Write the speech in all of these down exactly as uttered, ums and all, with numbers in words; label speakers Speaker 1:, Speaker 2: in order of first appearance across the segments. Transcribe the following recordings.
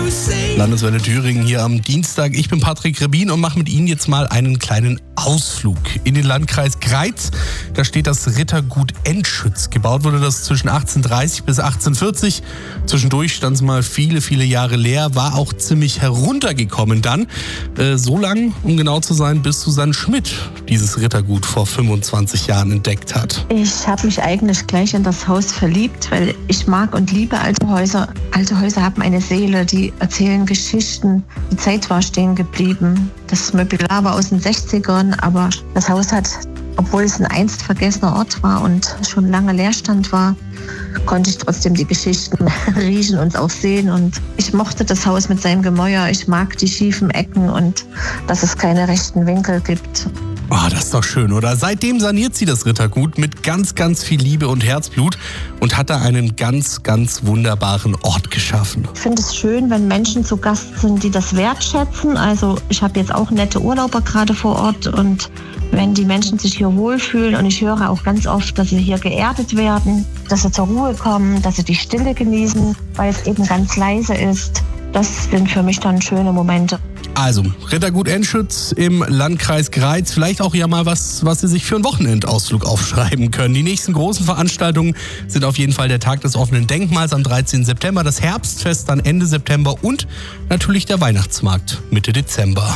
Speaker 1: Landeswelle Thüringen hier am Dienstag. Ich bin Patrick Rebin und mache mit Ihnen jetzt mal einen kleinen Ausflug in den Landkreis Greiz. Da steht das Rittergut Enschütz. Gebaut wurde das zwischen achtzehnhundertdreißig bis achtzehnhundertvierzig. Zwischendurch stand es mal viele, viele Jahre leer, war auch ziemlich heruntergekommen dann. Äh, so lang, um genau zu sein, bis Susanne Schmidt dieses Rittergut vor fünfundzwanzig Jahren entdeckt hat.
Speaker 2: Ich habe mich eigentlich gleich in das Haus verliebt, weil ich mag und liebe alte Häuser. Alte Häuser haben eine Seele, die erzählen Geschichten. Die Zeit war stehen geblieben. Das Möbliar war aus den sechzigern, aber das Haus hat, obwohl es ein einst vergessener Ort war und schon lange Leerstand war, konnte ich trotzdem die Geschichten riechen und auch sehen. Und ich mochte das Haus mit seinem Gemäuer. Ich mag die schiefen Ecken und dass es keine rechten Winkel gibt.
Speaker 1: Oh, das ist doch schön, oder? Seitdem saniert sie das Rittergut mit ganz, ganz viel Liebe und Herzblut und hat da einen ganz, ganz wunderbaren Ort geschaffen.
Speaker 2: Ich finde es schön, wenn Menschen zu Gast sind, die das wertschätzen. Also ich habe jetzt auch nette Urlauber gerade vor Ort und wenn die Menschen sich hier wohlfühlen und ich höre auch ganz oft, dass sie hier geerdet werden, dass sie zur Ruhe kommen, dass sie die Stille genießen, weil es eben ganz leise ist. Das sind für mich dann schöne Momente.
Speaker 1: Also, Rittergut Enschütz im Landkreis Greiz. Vielleicht auch ja mal was, was Sie sich für einen Wochenendausflug aufschreiben können. Die nächsten großen Veranstaltungen sind auf jeden Fall der Tag des offenen Denkmals am dreizehnten September, das Herbstfest dann Ende September und natürlich der Weihnachtsmarkt Mitte Dezember.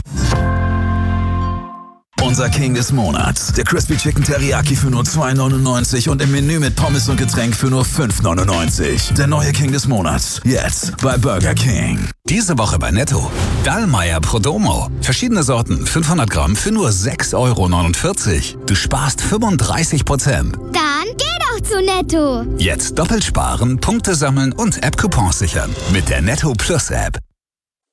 Speaker 3: Unser King des Monats. Der Crispy Chicken Teriyaki für nur zwei neunundneunzig und im Menü mit Pommes und Getränk für nur fünf neunundneunzig. Der neue King des Monats. Jetzt bei Burger King.
Speaker 4: Diese Woche bei Netto. Dallmayr Prodomo. Verschiedene Sorten, fünfhundert Gramm für nur sechs Euro neunundvierzig. Du sparst fünfunddreißig Prozent.
Speaker 5: Dann geh doch zu Netto.
Speaker 4: Jetzt doppelt sparen, Punkte sammeln und App-Coupons sichern. Mit der Netto Plus App.